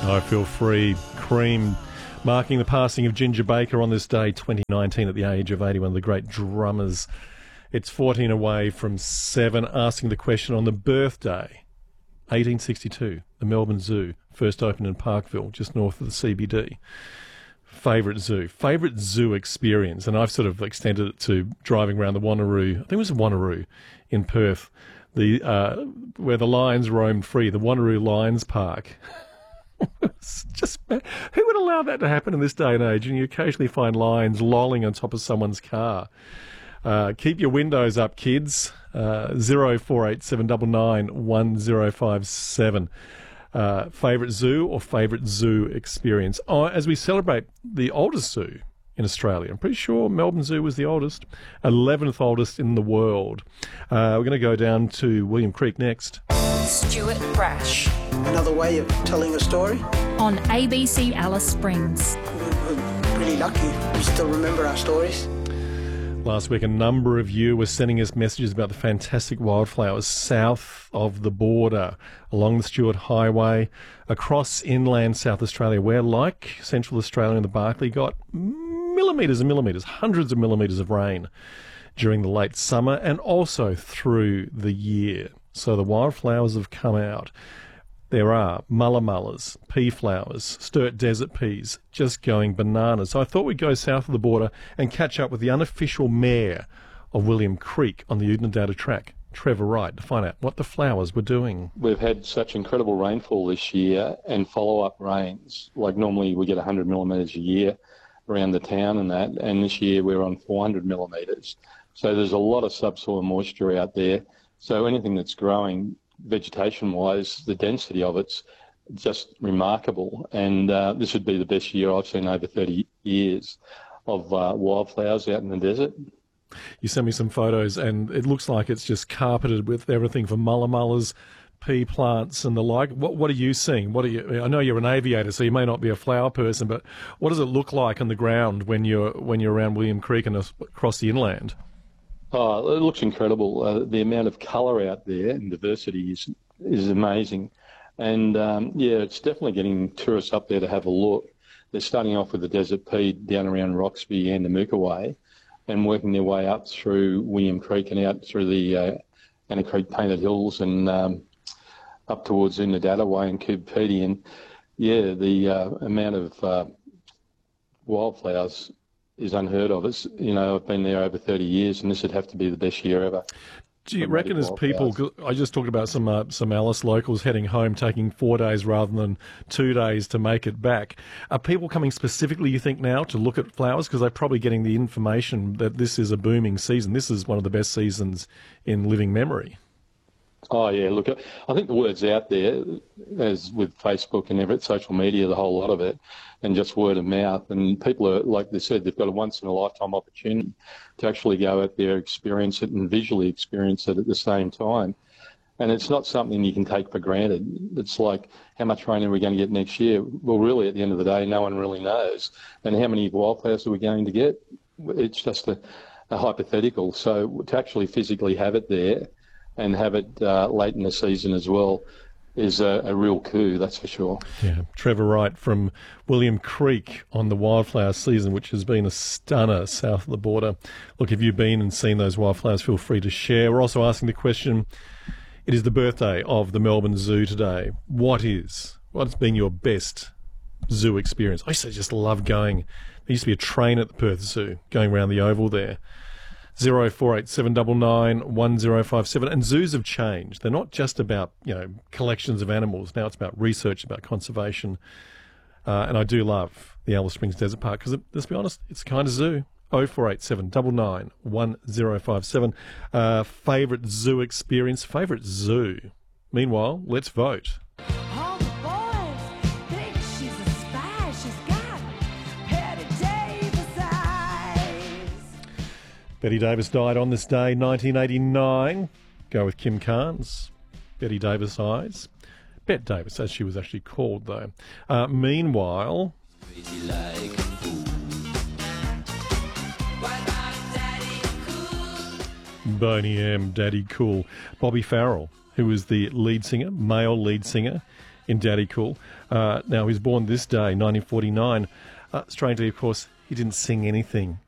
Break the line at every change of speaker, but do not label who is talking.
I Feel Free, Cream, marking the passing of Ginger Baker on this day, 2019, at the age of 80, one of the great drummers. It's 14 away from 7, asking the question on the birthday, 1862, the Melbourne Zoo, first opened in Parkville, just north of the CBD. Favourite zoo experience, and I've sort of extended it to driving around the Wanneroo, I think it was Wanneroo in Perth, where the lions roamed free, the Wanneroo Lions Park. It's just, who would allow that to happen in this day and age? And you occasionally find lions lolling on top of someone's car. Keep your windows up, kids. 0487991057. Favourite zoo or favourite zoo experience? As we celebrate the oldest zoo in Australia, I'm pretty sure Melbourne Zoo was the oldest, 11th oldest in the world. We're going to go down to William Creek next.
Stuart Brash.
Another way of telling a story.
On ABC Alice Springs.
We're really lucky. We still remember our stories.
Last week, a number of you were sending us messages about the fantastic wildflowers south of the border, along the Stuart Highway, across inland South Australia, where, like Central Australia and the Barkly, got millimetres and millimetres, hundreds of millimetres of rain during the late summer and also through the year. So the wildflowers have come out. There are mullas, pea flowers, Sturt desert peas, just going bananas. So I thought we'd go south of the border and catch up with the unofficial mayor of William Creek on the Oodnadatta track, Trevor Wright, to find out what the flowers were doing.
We've had such incredible rainfall this year and follow-up rains. Like normally we get 100 millimetres a year around the town and that, and this year we're on 400 millimetres. So there's a lot of subsoil moisture out there. So anything that's growing vegetation-wise, the density of it's just remarkable. And this would be the best year I've seen over 30 years of wildflowers out in the desert.
You sent me some photos, and it looks like it's just carpeted with everything from mullas, pea plants, and the like. What are you seeing? I know you're an aviator, so you may not be a flower person, but what does it look like on the ground when you're around William Creek and across the inland?
Oh, it looks incredible. The amount of colour out there and diversity is amazing. And, it's definitely getting tourists up there to have a look. They're starting off with the desert pea down around Roxby and the Mooka Way and working their way up through William Creek and out through the Anna Creek Painted Hills and up towards Oodnadatta Way and Coob Pedy. And, the amount of wildflowers is unheard of. It's, I've been there over 30 years, and this would have to be the best year ever.
Do you reckon as people, I just talked about some Alice locals heading home, taking 4 days rather than 2 days to make it back. Are people coming specifically, you think, now to look at flowers? Because they're probably getting the information that this is a booming season. This is one of the best seasons in living memory.
Oh, yeah, look, I think the word's out there, as with Facebook and social media, the whole lot of it, and just word of mouth. And people are, like they said, they've got a once-in-a-lifetime opportunity to actually go out there, experience it, and visually experience it at the same time. And it's not something you can take for granted. It's like, how much rain are we going to get next year? Well, really, at the end of the day, no one really knows. And how many wildflowers are we going to get? It's just a hypothetical. So to actually physically have it there and have it late in the season as well is a real coup, that's for sure.
Yeah, Trevor Wright from William Creek on the wildflower season, which has been a stunner south of the border. Look, if you've been and seen those wildflowers, feel free to share. We're also asking the question, it is the birthday of the Melbourne Zoo today. What's been your best zoo experience? I used to just love going. There used to be a train at the Perth Zoo going around the oval there. 0487991057. And zoos have changed. They're not just about, collections of animals. Now it's about research, about conservation. And I do love the Alice Springs Desert Park because, let's be honest, it's a kind of zoo. 0487991057. Favourite zoo experience, favourite zoo. Meanwhile, let's vote.
All the boys think she's a spy. She's got Betty Davis eyes.
Betty Davis died on this day, 1989. Go with Kim Carnes. Betty Davis eyes. Bet Davis, as she was actually called, though. Meanwhile, Boney M, Daddy Cool. Bobby Farrell, who was the lead singer, male lead singer, in Daddy Cool. Now, he was born this day, 1949. Strangely, of course, he didn't sing anything